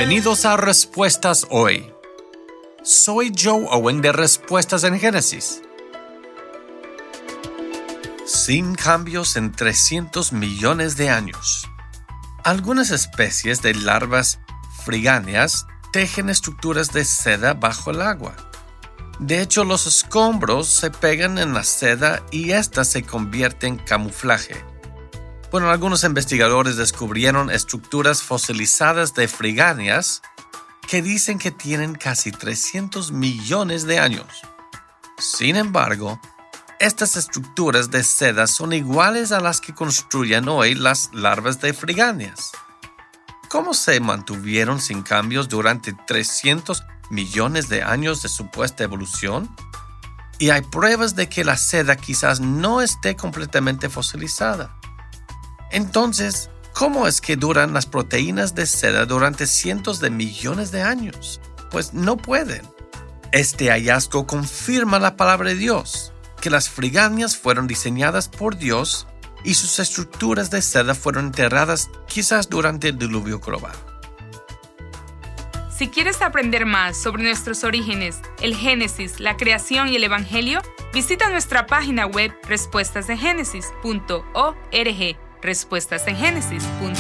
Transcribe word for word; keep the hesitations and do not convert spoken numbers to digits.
Bienvenidos a Respuestas Hoy. Soy Joe Owen de Respuestas en Génesis. Sin cambios en trescientos millones de años. Algunas especies de larvas frigáneas tejen estructuras de seda bajo el agua. De hecho, los escombros se pegan en la seda y ésta se convierte en camuflaje. Bueno, algunos investigadores descubrieron estructuras fosilizadas de frigáneas que dicen que tienen casi trescientos millones de años. Sin embargo, estas estructuras de seda son iguales a las que construyen hoy las larvas de frigáneas. ¿Cómo se mantuvieron sin cambios durante trescientos millones de años de supuesta evolución? Y hay pruebas de que la seda quizás no esté completamente fosilizada. Entonces, ¿cómo es que duran las proteínas de seda durante cientos de millones de años? Pues no pueden. Este hallazgo confirma la palabra de Dios, que las frigáneas fueron diseñadas por Dios y sus estructuras de seda fueron enterradas quizás durante el diluvio global. Si quieres aprender más sobre nuestros orígenes, el Génesis, la creación y el Evangelio, visita nuestra página web respuestas en génesis punto org. Respuestas en Génesis punto org.